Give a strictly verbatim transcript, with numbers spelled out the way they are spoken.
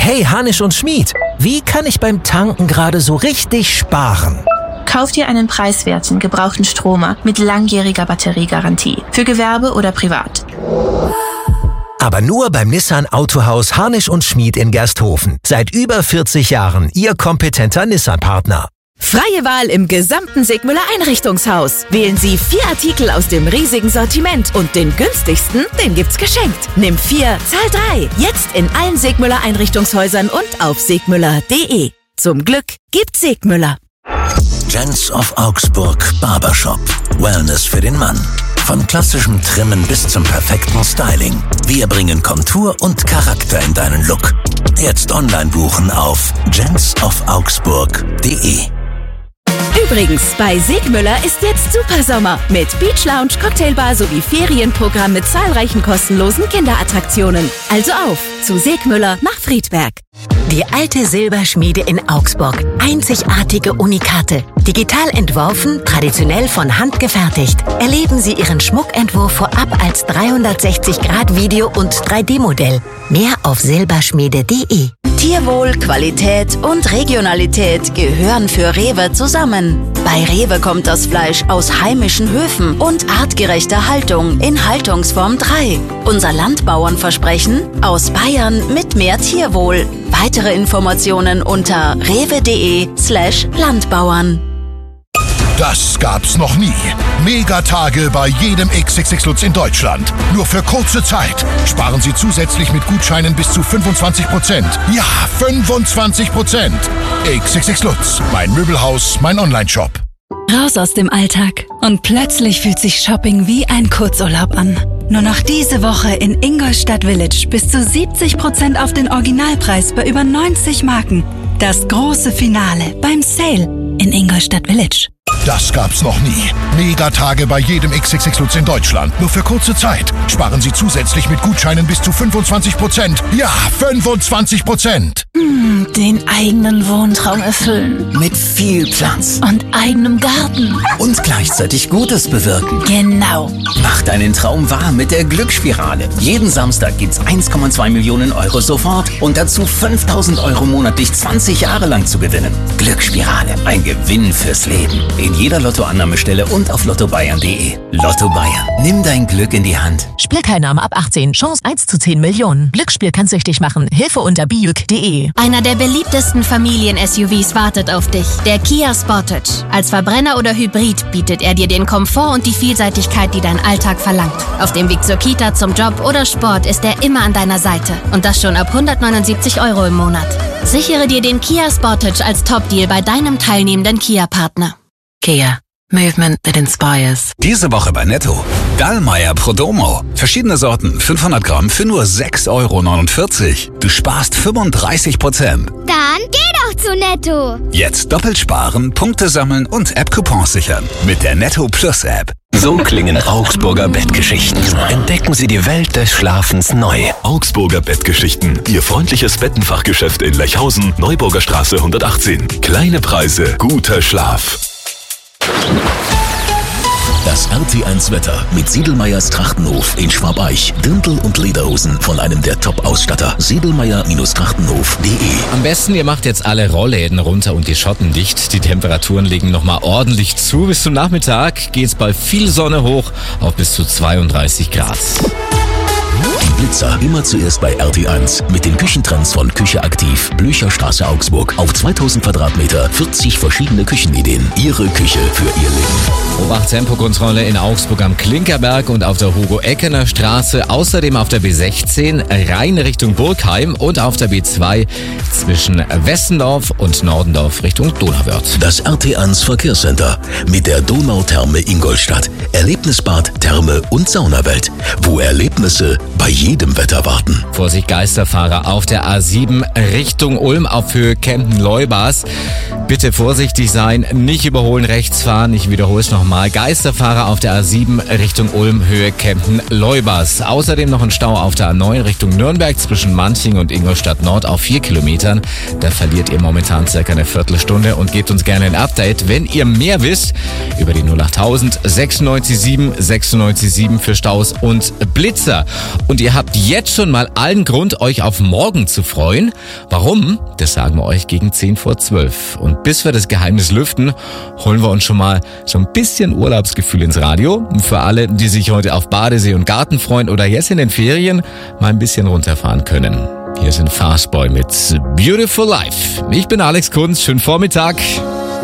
Hey Hanisch und Schmied, wie kann ich beim Tanken gerade so richtig sparen? Kauf dir einen preiswerten, gebrauchten Stromer mit langjähriger Batteriegarantie. Für Gewerbe oder privat. Aber nur beim Nissan Autohaus Hanisch und Schmied in Gersthofen. Seit über vierzig Jahren Ihr kompetenter Nissan-Partner. Freie Wahl im gesamten Segmüller Einrichtungshaus. Wählen Sie vier Artikel aus dem riesigen Sortiment und den günstigsten, den gibt's geschenkt. Nimm vier, zahl drei. Jetzt in allen Segmüller Einrichtungshäusern und auf segmüller punkt de. Zum Glück gibt's Segmüller. Gents of Augsburg Barbershop. Wellness für den Mann. Von klassischem Trimmen bis zum perfekten Styling. Wir bringen Kontur und Charakter in deinen Look. Jetzt online buchen auf gents of augsburg punkt de. Übrigens, bei Segmüller ist jetzt Supersommer mit Beach Lounge, Cocktailbar sowie Ferienprogramm mit zahlreichen kostenlosen Kinderattraktionen. Also auf zu Segmüller nach Friedberg. Die alte Silberschmiede in Augsburg. Einzigartige Unikate. Digital entworfen, traditionell von Hand gefertigt. Erleben Sie Ihren Schmuckentwurf vorab als dreihundertsechzig Grad Video- und drei D Modell. Mehr auf silberschmiede punkt de. Tierwohl, Qualität und Regionalität gehören für Rewe zusammen. Bei Rewe kommt das Fleisch aus heimischen Höfen und artgerechter Haltung in Haltungsform drei. Unser Landbauernversprechen: aus Bayern mit mehr Tierwohl. Weitere Informationen unter rewe punkt de slash Landbauern. Das gab's noch nie. Megatage bei jedem X X X Lutz in Deutschland. Nur für kurze Zeit. Sparen Sie zusätzlich mit Gutscheinen bis zu fünfundzwanzig Prozent. Ja, fünfundzwanzig Prozent. X X X Lutz. Mein Möbelhaus, mein Onlineshop. Raus aus dem Alltag. Und plötzlich fühlt sich Shopping wie ein Kurzurlaub an. Nur noch diese Woche in Ingolstadt Village bis zu siebzig Prozent auf den Originalpreis bei über neunzig Marken. Das große Finale beim Sale in Ingolstadt Village. Das gab's noch nie. Megatage bei jedem X X X Lutz in Deutschland. Nur für kurze Zeit. Sparen Sie zusätzlich mit Gutscheinen bis zu fünfundzwanzig Prozent. Ja, fünfundzwanzig Prozent. Hm, den eigenen Wohntraum erfüllen. Mit viel Platz. Und eigenem Garten. Und gleichzeitig Gutes bewirken. Genau. Mach deinen Traum wahr mit der Glücksspirale. Jeden Samstag gibt's eins Komma zwei Millionen Euro sofort und dazu fünftausend Euro monatlich zwanzig Jahre lang zu gewinnen. Glücksspirale. Ein Gewinn fürs Leben. In jeder Lottoannahmestelle und auf lotto bayern punkt de. Lotto Bayern. Nimm dein Glück in die Hand. Spielteilnahme ab achtzehn. Chance eins zu zehn Millionen. Glücksspiel kann süchtig machen. Hilfe unter biuk punkt de. Einer der beliebtesten Familien-S U Vs wartet auf dich. Der Kia Sportage. Als Verbrenner oder Hybrid bietet er dir den Komfort und die Vielseitigkeit, die dein Alltag verlangt. Auf dem Weg zur Kita, zum Job oder Sport ist er immer an deiner Seite. Und das schon ab hundertneunundsiebzig Euro im Monat. Sichere dir den Kia Sportage als Top-Deal bei deinem teilnehmenden Kia-Partner. Kia. Movement that inspires. Diese Woche bei Netto. Dallmayr Prodomo. Verschiedene Sorten, fünfhundert Gramm für nur sechs Euro neunundvierzig. Du sparst fünfunddreißig Prozent. Dann geh doch zu Netto. Jetzt doppelt sparen, Punkte sammeln und App-Coupons sichern. Mit der Netto Plus App. So klingen Augsburger Bettgeschichten. Entdecken Sie die Welt des Schlafens neu. Augsburger Bettgeschichten. Ihr freundliches Bettenfachgeschäft in Lechhausen, Neuburger Straße hundertachtzehn. Kleine Preise, guter Schlaf. Das R T eins Wetter mit Siedelmeyers Trachtenhof in Schwabeich. Dirndl und Lederhosen von einem der Top-Ausstatter. Siedelmeier Trachtenhof punkt de. Am besten, ihr macht jetzt alle Rollläden runter und die Schotten dicht. Die Temperaturen legen nochmal ordentlich zu. Bis zum Nachmittag geht's bei viel Sonne hoch auf bis zu zweiunddreißig Grad. Die Blitzer immer zuerst bei R T eins mit den Küchentrends von Küche aktiv, Blücherstraße Augsburg. Auf zweitausend Quadratmeter, vierzig verschiedene Küchenideen. Ihre Küche für Ihr Leben. Obacht-Tempokontrolle in Augsburg am Klinkerberg und auf der Hugo-Eckener Straße. Außerdem auf der B sechzehn rein Richtung Burgheim und auf der B zwei zwischen Westendorf und Nordendorf Richtung Donauwörth. Das R T eins Verkehrscenter mit der Donautherme Ingolstadt. Erlebnisbad, Therme und Saunawelt. Wo Erlebnisse bei jedem Wetter warten. Vorsicht Geisterfahrer auf der A sieben Richtung Ulm auf Höhe Kempten-Leubas. Bitte vorsichtig sein, nicht überholen, rechts fahren. Ich wiederhole es nochmal. Geisterfahrer auf der A sieben Richtung Ulm, Höhe Kempten-Leubers. Außerdem noch ein Stau auf der A neun Richtung Nürnberg zwischen Manching und Ingolstadt Nord auf vier Kilometern. Da verliert ihr momentan circa eine Viertelstunde und gebt uns gerne ein Update, wenn ihr mehr wisst über die null achttausend sechsundneunzig sieben sechsundneunzig sieben für Staus und Blitzer. Und ihr habt jetzt schon mal allen Grund, euch auf morgen zu freuen. Warum? Das sagen wir euch gegen zehn vor zwölf. Und bis wir das Geheimnis lüften, holen wir uns schon mal so ein bisschen Urlaubsgefühl ins Radio. Für alle, die sich heute auf Badesee und Garten freuen oder jetzt in den Ferien mal ein bisschen runterfahren können. Hier sind Fastboy mit Beautiful Life. Ich bin Alex Kunz. Schönen Vormittag.